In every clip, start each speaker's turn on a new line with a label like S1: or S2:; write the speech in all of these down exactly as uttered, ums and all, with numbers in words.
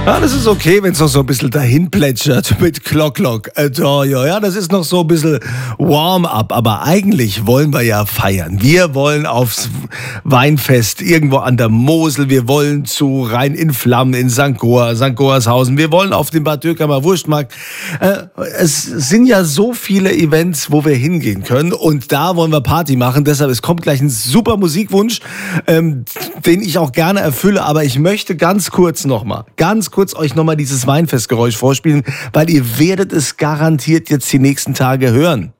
S1: Ja, das ist okay, wenn es noch so ein bisschen dahin plätschert mit Glock Glock. Äh, ja, ja, das ist noch so ein bisschen Warm-up. Aber eigentlich wollen wir ja feiern. Wir wollen aufs Weinfest irgendwo an der Mosel. Wir wollen zu Rhein in Flammen in Sankt Goar, Sankt Goarshausen. Wir wollen auf den Bad Dürkheim Wurstmarkt. Äh, es sind ja so viele Events, wo wir hingehen können. Und da wollen wir Party machen. Deshalb, es kommt gleich ein super Musikwunsch, ähm, den ich auch gerne erfülle. Aber ich möchte ganz kurz nochmal, ganz kurz euch nochmal dieses Weinfestgeräusch vorspielen, weil ihr werdet es garantiert jetzt die nächsten Tage hören.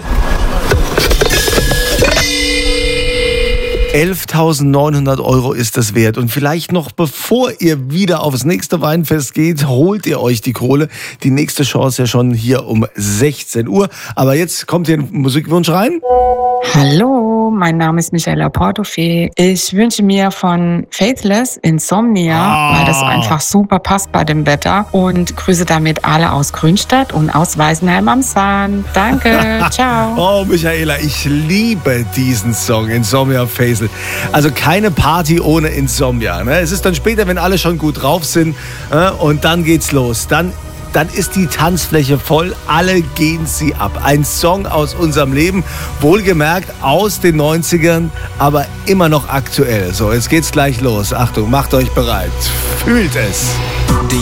S1: elftausendneunhundert Euro ist das wert. Und vielleicht noch bevor ihr wieder aufs nächste Weinfest geht, holt ihr euch die Kohle. Die nächste Chance ja schon hier um sechzehn Uhr. Aber jetzt kommt hier ein Musikwunsch rein.
S2: Hallo, mein Name ist Michaela Portofee. Ich wünsche mir von Faithless Insomnia, ah. weil das einfach super passt bei dem Wetter. Und grüße damit alle aus Grünstadt und aus Weißenheim am Sahn. Danke, ciao.
S1: Oh, Michaela, ich liebe diesen Song, Insomnia Faisal. Also keine Party ohne Insomnia. Ne? Es ist dann später, wenn alle schon gut drauf sind, äh, und dann geht's los. Dann Dann ist die Tanzfläche voll, alle gehen sie ab. Ein Song aus unserem Leben, wohlgemerkt aus den neunzigern, aber immer noch aktuell. So, jetzt geht's gleich los. Achtung, macht euch bereit. Fühlt es.